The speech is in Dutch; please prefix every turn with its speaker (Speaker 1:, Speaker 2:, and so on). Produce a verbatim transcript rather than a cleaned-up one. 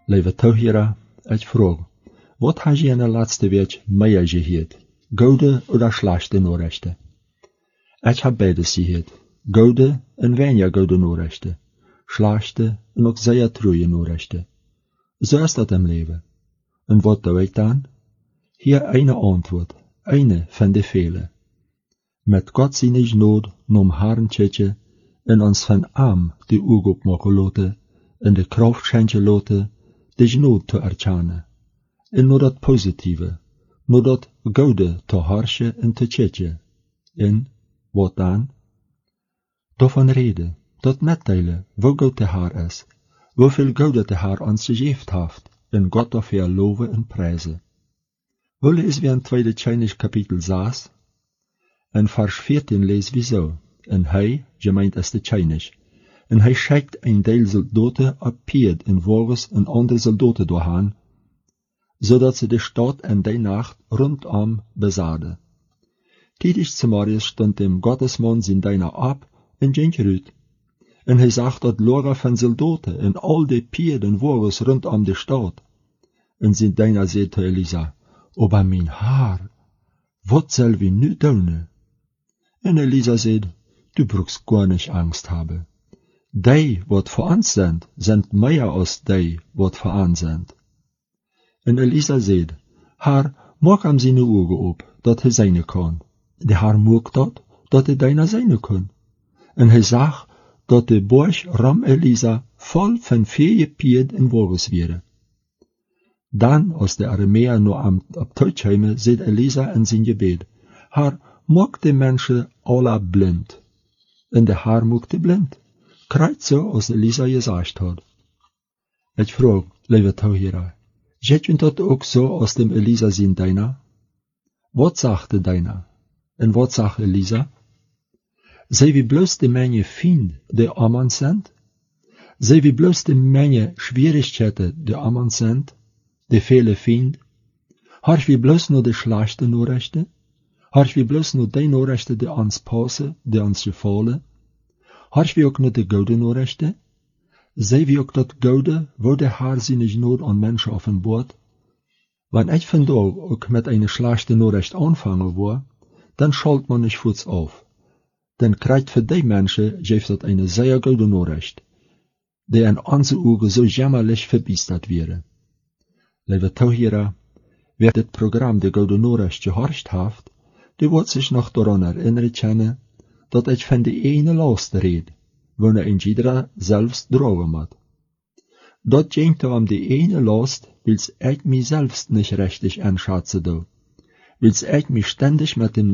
Speaker 1: Lieve toehoorder, ik vraag, wat heb je in de laatste week meer gehoord? Goede oder slechte Nachrichten? Ik heb beides gehoord. Goede en weniger goede Nachrichten. Slechte en ook zeer treurige Nachrichten. Zo is dat im Leben. En wat doe ik dan? Hier eine antwoord, eine van de vele. Met God zijn nood nom Herrn tjetje en ons van arm de oog opmaken laten en de kracht schenken laten de nood te erkennen. En naar dat positieve, naar dat goede te harsje en te tjetje. En, wat dan? Daarvan reden, dat mitteilen, wo God de Heer is, hoeveel goede de Heer ons gegeven heeft, en God dafür loven en prijzen. We lezen wir in tweede Tschijnisch kapitel zes, en vers veertien lezen we zo, en hij, gemeint is de Tschijnisch, en hij schickt een deel soldaten op paard en wagens en andere soldaten doorheen, zodat ze de stad en die nacht rondom bezaden. Tijdens Samarias stond dem Gottesmann zijn diener ab en ging eruit. En hij zag dat Lager van soldaten en al die paard en wagens rondom de stad. En zijn diener zei te Elisa, aber mijn Herr, wat zal we nu doen? En Elisa zei, du brauchst gar nicht Angst haben. Die, wat voor ons zijn, zijn meer als die, wat voor ons zijn. En Elisa zei, Herr, maak hem zijn ogen op, dat hij zijn kan. De Herr maakt dat, dat hij deiner zijn kan. En hij zag, dat de borg ram Elisa vol van vier paard en wagens waren. Dan, als de Arameer nog am op thuisheime, zei Elisa in zijn gebed, Herr, maak de mensen alle blind. En de Herr maakte blind. Krijgt zo, als Elisa gezegd had. Ik vraag, lieve toehoorder, zet je dat ook zo als dem Elisa zijn diener? Wat zegt de diener? En wat zegt Elisa? Zij wie bloos de menje vind, de amman zijn? Zij wie bloos de menje schwierigheden, de amman zijn? De vele vind? Harf wie bloos nur de slechte Nachrichten? Harf wie bloos nur die Nachrichten, die ons passen, die ons gevallen? Harf wie ook nur de goede Nachrichten? Zij wie ook dat goede, wo de Herr zijn nood aan mensen offenbart? Wenn ich vandaag ook met eine slechte Nachricht anfangen wil, dann schalt man nicht voets auf. Dann krijgt für die Menschen, geeft dat eine sehr gute Nachricht, die in onze Augen so jämmerlich verbiestert wäre. Lieve toehoorder, wer dit Programm de Gouden Nachricht gehorcht heeft, die wordt zich nog daran erinnern können, dat ich van de ene Last red, wanneer een jeder selbst dragen moet. Dat ging om de ene Last, wils ich mich selbst nicht richtig einschätzen do, wils ich mich ständig mit dem